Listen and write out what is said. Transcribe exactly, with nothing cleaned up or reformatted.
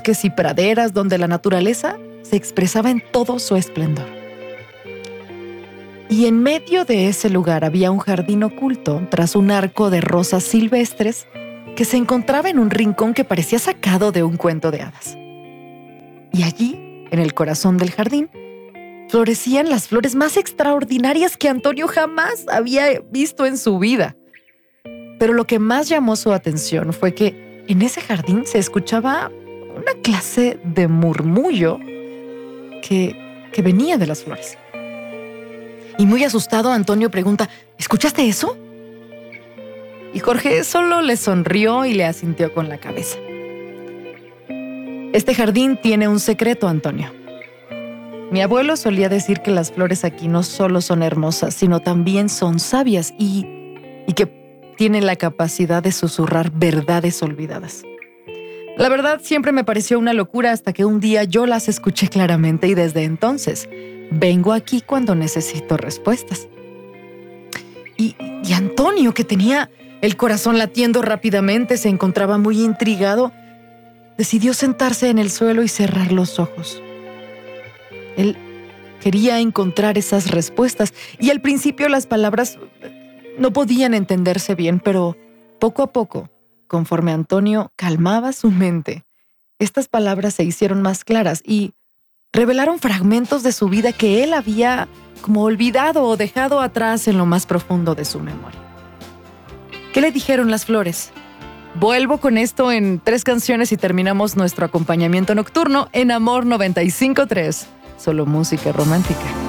bosques y praderas donde la naturaleza se expresaba en todo su esplendor. Y en medio de ese lugar había un jardín oculto tras un arco de rosas silvestres que se encontraba en un rincón que parecía sacado de un cuento de hadas. Y allí, en el corazón del jardín, florecían las flores más extraordinarias que Antonio jamás había visto en su vida. Pero lo que más llamó su atención fue que en ese jardín se escuchaba una clase de murmullo que, que venía de las flores. Y muy asustado, Antonio pregunta, ¿escuchaste eso? Y Jorge solo le sonrió y le asintió con la cabeza. Este jardín tiene un secreto, Antonio. Mi abuelo solía decir que las flores aquí no solo son hermosas, sino también son sabias y, y que tienen la capacidad de susurrar verdades olvidadas. La verdad siempre me pareció una locura hasta que un día yo las escuché claramente y desde entonces vengo aquí cuando necesito respuestas. Y, y Antonio, que tenía el corazón latiendo rápidamente, se encontraba muy intrigado, decidió sentarse en el suelo y cerrar los ojos. Él quería encontrar esas respuestas y al principio las palabras no podían entenderse bien, pero poco a poco, conforme Antonio calmaba su mente, estas palabras se hicieron más claras y revelaron fragmentos de su vida que él había como olvidado o dejado atrás en lo más profundo de su memoria. ¿Qué le dijeron las flores? Vuelvo con esto en tres canciones y terminamos nuestro acompañamiento nocturno en Amor noventa y cinco punto tres. Solo música romántica.